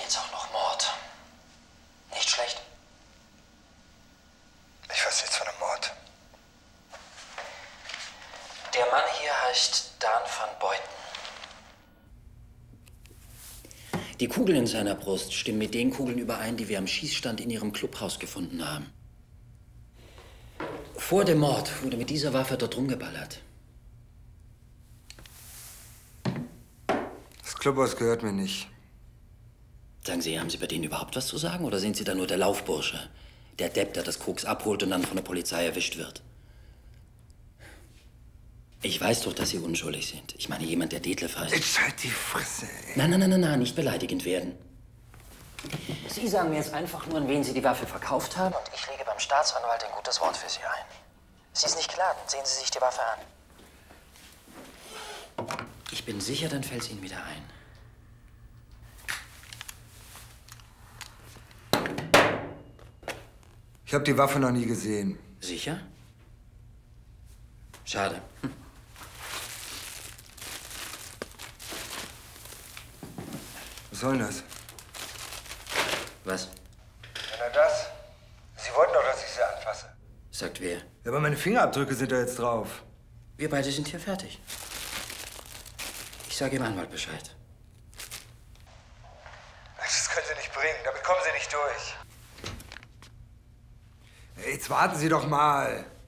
jetzt auch noch Mord. Nicht schlecht. Ich weiß nichts von einem Mord. Der Mann hier heißt Dan van Beuten. Die Kugeln in seiner Brust stimmen mit den Kugeln überein, die wir am Schießstand in Ihrem Clubhaus gefunden haben. Vor dem Mord wurde mit dieser Waffe dort rumgeballert. Das Clubhaus gehört mir nicht. Sagen Sie, haben Sie bei denen überhaupt was zu sagen? Oder sind Sie da nur der Laufbursche? Der Depp, der das Koks abholt und dann von der Polizei erwischt wird? Ich weiß doch, dass Sie unschuldig sind. Ich meine, jemand, der Detlef heißt. Jetzt halt die Fresse, ey. Nein, nicht beleidigend werden. Sie sagen mir jetzt einfach nur, an wen Sie die Waffe verkauft haben. Und ich lege beim Staatsanwalt ein gutes Wort für Sie ein. Sie ist nicht geladen. Sehen Sie sich die Waffe an. Ich bin sicher, dann fällt es Ihnen wieder ein. Ich habe die Waffe noch nie gesehen. Sicher? Schade. Was soll denn das? Was? Na das? Sie wollten doch, dass ich sie anfasse. Sagt wer? Ja, aber meine Fingerabdrücke sind da jetzt drauf. Wir beide sind hier fertig. Ich sage Ihrem Anwalt Bescheid. Das können Sie nicht bringen. Damit kommen Sie nicht durch. Jetzt warten Sie doch mal.